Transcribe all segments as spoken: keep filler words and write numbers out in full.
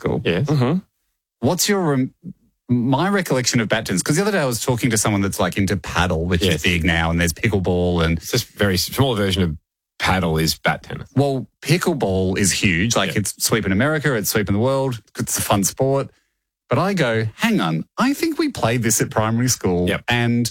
school. Yes. Mm-hmm. What's your... Rem- my recollection of bat tennis, because the other day I was talking to someone that's like into paddle, which Yes. is big now, and there's pickleball and... It's just a very small version of paddle is bat tennis. Well, pickleball is huge. Like, Yeah. it's sweeping America, it's sweeping the world. It's a fun sport. But I go, hang on, I think we played this at primary school. Yep. And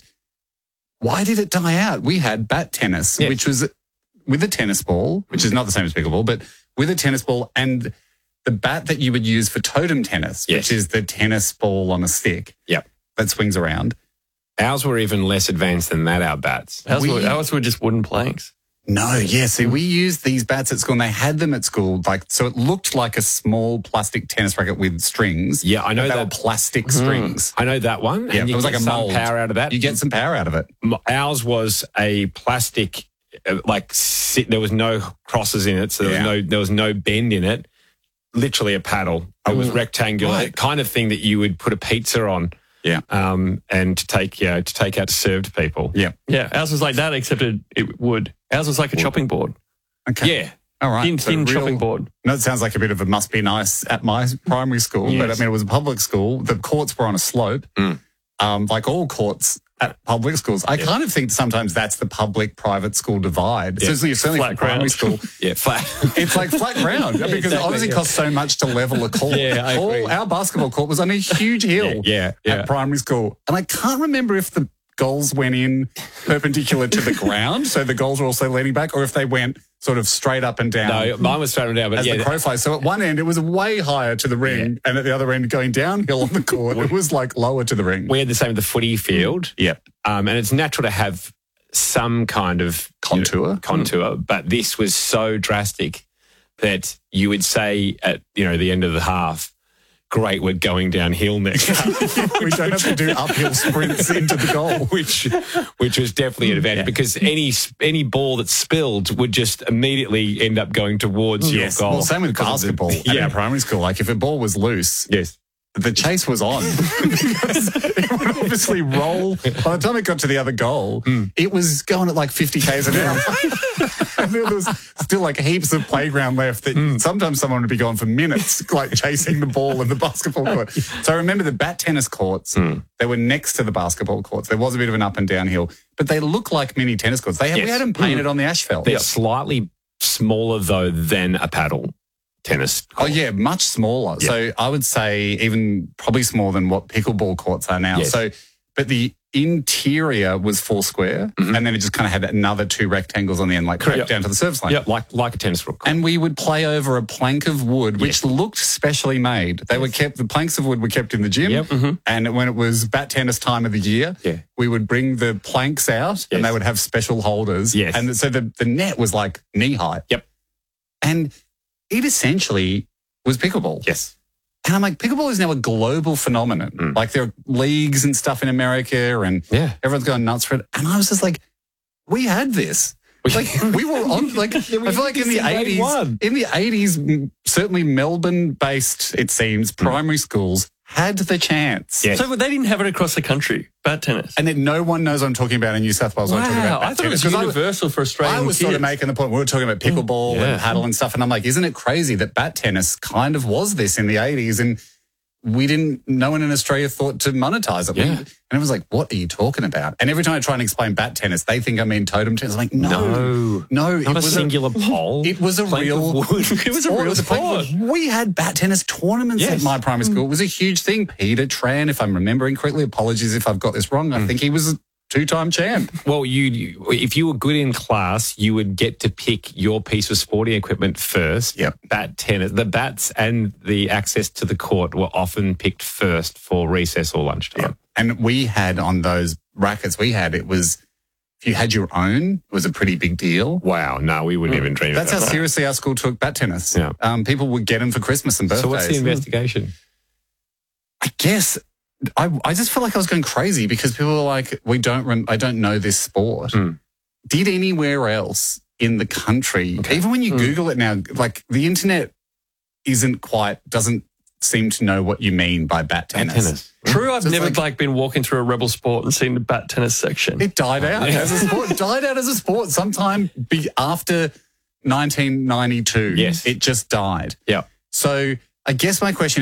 why did it die out? We had bat tennis, Yes. which was with a tennis ball, which is not the same as pickleball, but with a tennis ball and the bat that you would use for totem tennis, Yes. which is the tennis ball on a stick Yep. that swings around. Ours were even less advanced than that, our bats. Ours, We- were, ours were just wooden planks. No, yeah. See, we used these bats at school and they had them at school. Like, so it looked like a small plastic tennis racket with strings. Yeah, I know but they that. were plastic strings. I know that one. Yeah, and you it was get like a some mold. power out of that. You get some power out of it. M- Ours was a plastic, uh, like si- there was no crosses in it, so there Yeah. was no there was no bend in it. Literally a paddle. It was rectangular, Right. kind of thing that you would put a pizza on. Yeah. Um, and to take yeah to take out to serve to people. Yeah. Yeah, ours was like that, except it, it would. Ours was like a chopping board. Okay. Yeah. All right. Thin, So thin real- chopping board. No, it sounds like a bit of a must be nice at my primary school, but I Yes. mean, it was a public school. The courts were on a slope, Mm. um, like all courts at public schools. I kind of think sometimes that's the public-private school divide. Yeah. Certainly, certainly Flat for primary ground. school. Yeah, flat. It's like flat ground because it exactly, obviously yeah. costs so much to level a court. Yeah, I All, agree. our basketball court was on a huge hill Yeah, yeah, at yeah. primary school. And I can't remember if the goals went in perpendicular to the ground, so the goals were also leaning back, or if they went sort of straight up and down. No, mine was straight down, but As yeah, the crow flies. So at one end, it was way higher to the ring, and at the other end, going downhill on the court, it was like lower to the ring. we had the same with the footy field. Yep. Um, and it's natural to have some kind of Contour. you know, contour, but this was so drastic that you would say at you know the end of the half, "Great, we're going downhill next," We don't have to do uphill sprints into the goal. which which was definitely an advantage Yeah. because any any ball that spilled would just immediately end up going towards Yes. your goal. Well, same with because of the- basketball at yeah, our primary school. Like if a ball was loose, yes. the chase was on because it would obviously roll. By the time it got to the other goal, it was going at like fifty kays an hour. And there was still like heaps of playground left that sometimes someone would be gone for minutes, like chasing the ball in the basketball court. So I remember the bat tennis courts, they were next to the basketball courts. There was a bit of an up and down hill, but they look like mini tennis courts. They had, We Yes. had them painted on the asphalt. They're slightly smaller though than a paddle tennis. Oh, yeah, much smaller. Yeah. So I would say even probably smaller than what pickleball courts are now. Yes. So, but the interior was four square, and then it just kind of had another two rectangles on the end, like Correct. down to the service line. Yeah, like like a tennis court. And we would play over a plank of wood, which Yes. looked specially made. They were kept, the planks of wood were kept in the gym. Yep. Mhm. And when it was bat tennis time of the year, Yeah. we would bring the planks out and Yes. they would have special holders. Yes. And so the, the net was like knee high. Yep. And it essentially was pickleball. Yes. And I'm like, pickleball is now a global phenomenon. Mm. Like there are leagues and stuff in America and Yeah. everyone's going nuts for it. And I was just like, we had this. Like we were on, like, I feel like in the eighties, in the eighties, m- certainly Melbourne-based, it seems, primary schools had the chance. Yes. So they didn't have it across the country, bat tennis. And then no one knows what I'm talking about in New South Wales. when I'm talking Wow, about bat I thought it was tennis. 'Cause I was- universal for Australian I was sort of kids. making the point, we were talking about pickleball Yeah. and paddle and stuff, and I'm like, isn't it crazy that bat tennis kind of was this in the eighties and we didn't, no one in Australia thought to monetize it. We- Yeah. and it was like, what are you talking about? And every time I try and explain bat tennis, they think I mean totem tennis. I'm like, no, No. no, it Not a was singular pole. It was a Plank real, of wood. It was a real was a plank of sport. wood. We had bat tennis tournaments Yes. at my primary school. It was a huge thing. Peter Tran, if I'm remembering correctly, apologies if I've got this wrong. I think he was a two-time champ. Well, you, you if you were good in class, you would get to pick your piece of sporting equipment first. Yep. Bat tennis, the bats and the access to the court were often picked first for recess or lunchtime. And we had on those rackets we had, it was, if you had your own, it was a pretty big deal. Wow, no, we wouldn't even dream That's of how that. seriously our school took bat tennis. Yeah. Um, people would get them for Christmas and birthdays. So what's the investigation? I guess I, I just felt like I was going crazy because people were like, we don't, rem- I don't know this sport. Mm. Did anywhere else in the country, even when you Google it now, like the internet isn't quite, doesn't seem to know what you mean by bat tennis. tennis. True, I've So it's never like- like, been walking through a rebel sport and seen the bat tennis section. It died out as a sport. It died out as a sport sometime be after nineteen ninety-two. Yes. It just died. Yeah. So I guess my question